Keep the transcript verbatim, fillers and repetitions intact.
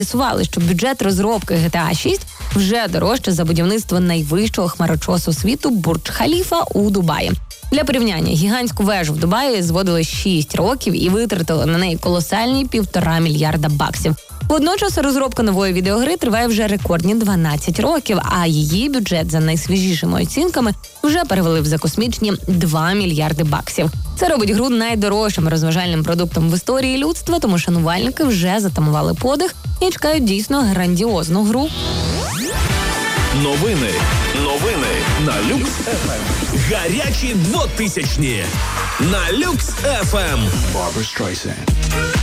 З'ясували, що бюджет розробки джі ті ей шість вже дорожче за будівництво найвищого хмарочосу світу Бурдж-Халіфа у Дубаї. Для порівняння, гігантську вежу в Дубаї зводили шість років і витратили на неї колосальні півтора мільярда баксів. Водночас розробка нової відеогри триває вже рекордні дванадцять років, а її бюджет за найсвіжішими оцінками вже перевели в закосмічні два мільярди баксів. Це робить гру найдорожчим розважальним продуктом в історії людства, тому шанувальники вже затамували подих і чекають дійсно грандіозну гру. Новини. Новини на Люкс еф ем. Гарячі двотисячні на Люкс еф ем.